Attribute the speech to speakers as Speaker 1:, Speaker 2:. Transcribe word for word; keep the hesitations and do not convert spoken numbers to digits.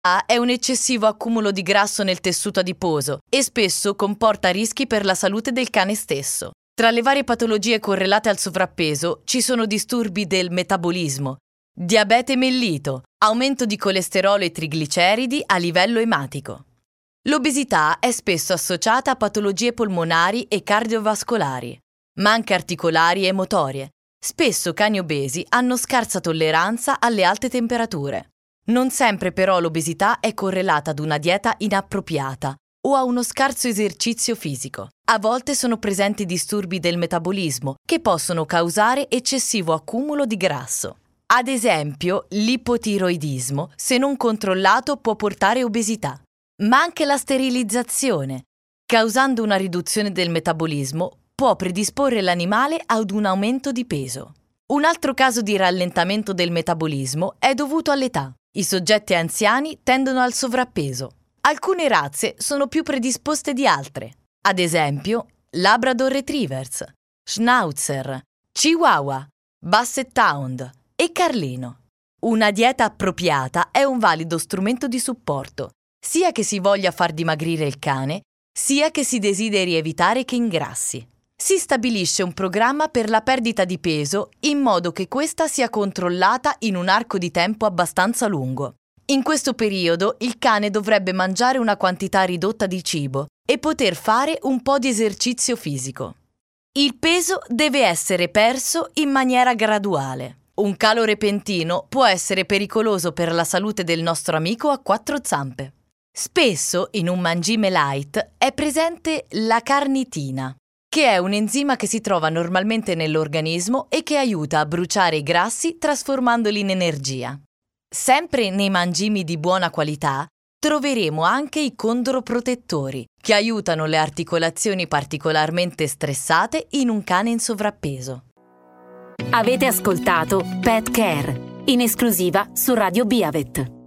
Speaker 1: È un eccessivo accumulo di grasso nel tessuto adiposo e spesso comporta rischi per la salute del cane stesso. Tra le varie patologie correlate al sovrappeso ci sono disturbi del metabolismo, diabete mellito, aumento di colesterolo e trigliceridi a livello ematico. L'obesità è spesso associata a patologie polmonari e cardiovascolari, ma anche articolari e motorie. Spesso cani obesi hanno scarsa tolleranza alle alte temperature. Non sempre però l'obesità è correlata ad una dieta inappropriata o a uno scarso esercizio fisico. A volte sono presenti disturbi del metabolismo che possono causare eccessivo accumulo di grasso. Ad esempio, l'ipotiroidismo, se non controllato, può portare obesità. Ma anche la sterilizzazione, causando una riduzione del metabolismo, può predisporre l'animale ad un aumento di peso. Un altro caso di rallentamento del metabolismo è dovuto all'età. I soggetti anziani tendono al sovrappeso. Alcune razze sono più predisposte di altre. Ad esempio, Labrador Retrievers, Schnauzer, Chihuahua, Basset Hound e Carlino. Una dieta appropriata è un valido strumento di supporto, sia che si voglia far dimagrire il cane, sia che si desideri evitare che ingrassi. Si stabilisce un programma per la perdita di peso in modo che questa sia controllata in un arco di tempo abbastanza lungo. In questo periodo il cane dovrebbe mangiare una quantità ridotta di cibo e poter fare un po' di esercizio fisico. Il peso deve essere perso in maniera graduale. Un calo repentino può essere pericoloso per la salute del nostro amico a quattro zampe. Spesso in un mangime light è presente la carnitina, che è un enzima che si trova normalmente nell'organismo e che aiuta a bruciare i grassi trasformandoli in energia. Sempre nei mangimi di buona qualità troveremo anche i condroprotettori, che aiutano le articolazioni particolarmente stressate in un cane in sovrappeso.
Speaker 2: Avete ascoltato Pet Care, in esclusiva su Radio Beavet.